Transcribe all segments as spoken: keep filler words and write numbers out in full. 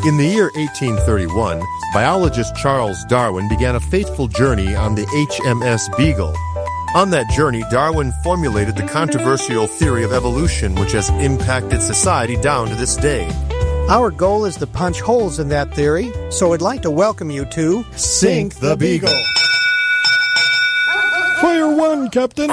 In the year eighteen thirty-one, biologist Charles Darwin began a fateful journey on the H M S Beagle. On that journey, Darwin formulated the controversial theory of evolution, which has impacted society down to this day. Our goal is to punch holes in that theory, so I'd like to welcome you to Sink the Beagle. Fire one, Captain.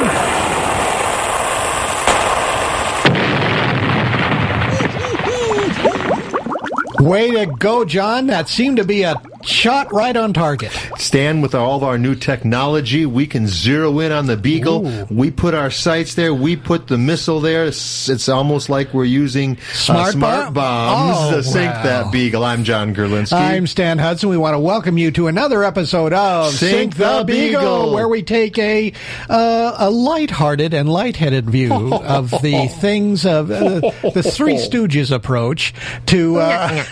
Way to go, John. That seemed to be a shot right on target. Stan, with all of our new technology, we can zero in on the Beagle. Ooh. We put our sights there. We put the missile there. It's, it's almost like we're using smart, uh, smart bombs oh, to sink wow. that Beagle. I'm John Gerlinski. I'm Stan Hudson. We want to welcome you to another episode of Sink, Sink the, the Beagle, Beagle, where we take a uh, a lighthearted and lightheaded view of the things of uh, the Three Stooges approach to uh,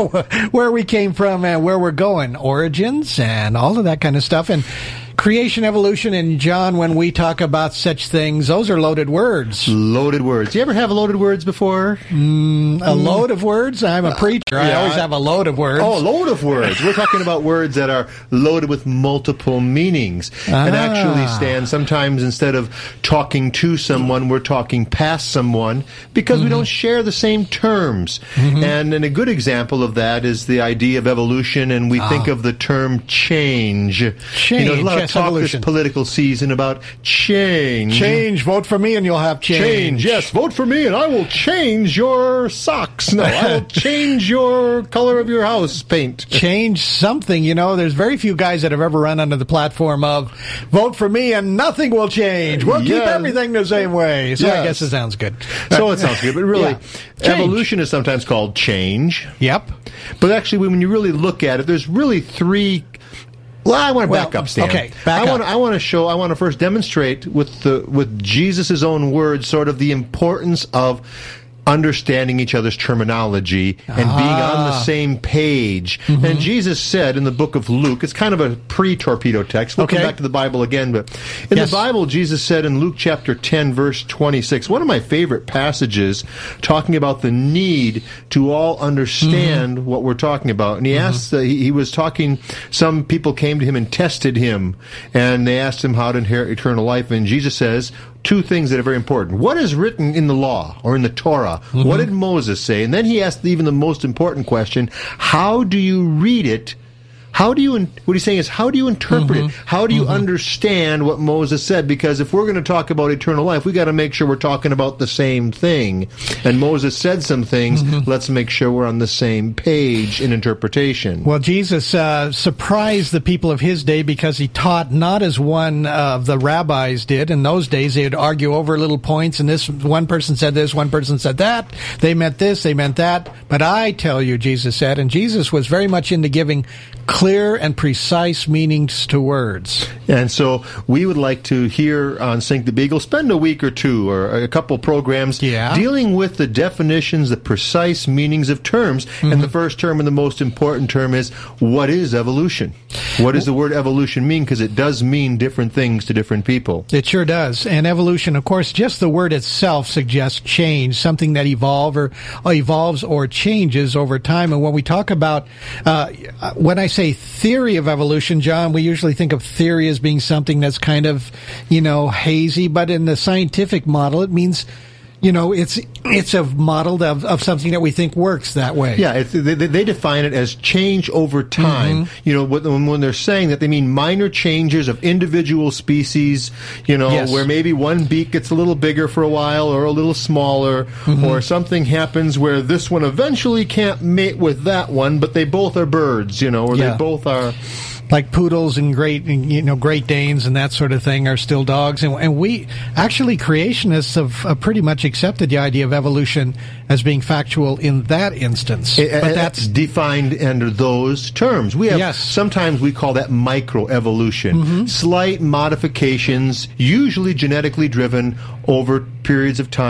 where we came from and where we're going, origins and all of that kind of stuff, and creation, evolution. And John, when we talk about such things, those are loaded words. Loaded words. You ever have loaded words before? Mm, a load of words? I'm a preacher. Uh, yeah. I always have a load of words. Oh, a load of words. We're talking about words that are loaded with multiple meanings. Ah. And actually, Stan, sometimes instead of talking to someone, we're talking past someone because mm-hmm. we don't share the same terms. Mm-hmm. And, and a good example of that is the idea of evolution, and we ah. think of the term change. Change. You know, a lot yes, of talk evolution. This political season about change. Change. Vote for me and you'll have change. Change. Yes, vote for me and I will change your socks. No, I will change your color of your house paint. Change something. You know, there's very few guys that have ever run under the platform of vote for me and nothing will change. We'll yes. keep everything the same way. So yes. I guess it sounds good. So it sounds good, but really, yeah. evolution is sometimes called change. Yep. But actually, when you really look at it, there's really three. Well, I want to well, back up, Stan. Okay, back I want up. I want to show. I want to first demonstrate with the with Jesus' own words, sort of the importance of understanding each other's terminology and ah. being on the same page. Mm-hmm. And Jesus said in the book of Luke, it's kind of a pre-torpedo text. We'll okay. come back to the Bible again, but in yes. the Bible, Jesus said in Luke chapter ten, verse twenty-six, one of my favorite passages, talking about the need to all understand mm-hmm. what we're talking about. And he mm-hmm. asked, uh, he, he was talking, some people came to him and tested him, and they asked him how to inherit eternal life. And Jesus says, two things that are very important. What is written in the law or in the Torah? Mm-hmm. What did Moses say? And then he asked even the most important question, how do you read it? How do you, what he's saying is, how do you interpret mm-hmm. it? How do you mm-hmm. understand what Moses said? Because if we're going to talk about eternal life, we got to make sure we're talking about the same thing. And Moses said some things. Mm-hmm. Let's make sure we're on the same page in interpretation. Well, Jesus uh, surprised the people of his day because he taught not as one of the rabbis did. In those days, they would argue over little points, and this one person said this, one person said that. They meant this, they meant that. But I tell you, Jesus said, and Jesus was very much into giving clear and precise meanings to words. And so we would like to, here on Sink the Beagle, spend a week or two or a couple programs yeah. dealing with the definitions, the precise meanings of terms. Mm-hmm. And the first term and the most important term is, what is evolution? What does the word evolution mean? Because it does mean different things to different people. It sure does. And evolution, of course, just the word itself suggests change, something that evolve or, or evolves or changes over time. And when we talk about, uh, when I say theory of evolution, John, we usually think of theory as being something that's kind of, you know, hazy, but in the scientific model, it means, you know, it's it's a model of, of something that we think works that way. Yeah, it's, they, they define it as change over time. Mm-hmm. You know, when, when they're saying that, they mean minor changes of individual species, you know, yes. where maybe one beak gets a little bigger for a while or a little smaller, mm-hmm. or something happens where this one eventually can't mate with that one, but they both are birds, you know, or yeah. they both are... Like poodles and great, you know, Great Danes and that sort of thing are still dogs. And, and we, actually, creationists have, have pretty much accepted the idea of evolution as being factual in that instance. It, but that's defined under those terms. We have, yes. sometimes we call that microevolution. Mm-hmm. Slight modifications, usually genetically driven over periods of time.